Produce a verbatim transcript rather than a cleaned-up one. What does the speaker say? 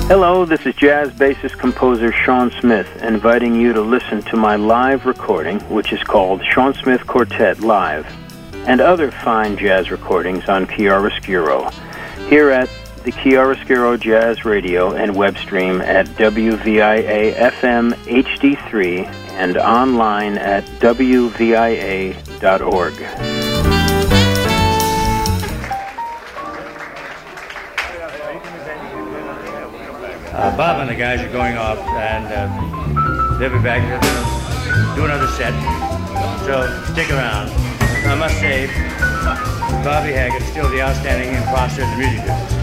Hello, this is jazz bassist composer Sean Smith, inviting you to listen to my live recording, which is called Sean Smith Quartet Live, and other fine jazz recordings on Chiaroscuro, here at the Chiaroscuro Jazz Radio and web stream at W V I A F M H D three and online at W V I A dot org. Uh, Bob and the guys are going off, and uh, they'll be back here to do another set. So stick around. I must say, Bobby Haggett is still the outstanding imposter in the music business.